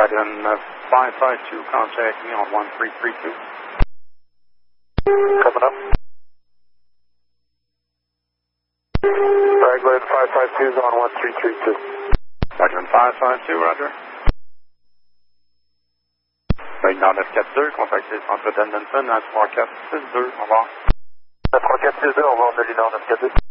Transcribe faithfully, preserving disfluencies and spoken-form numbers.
Raglan uh, five five two, contact me on one three three two. Coming up. Raglan five five two is on one three three two. Raglan five five two, roger. Raglan neuf quatre deux, contactez le centre d'Edmonton à trois quatre six deux, au revoir. trois quatre six deux, au revoir de l'Union neuf quatre deux.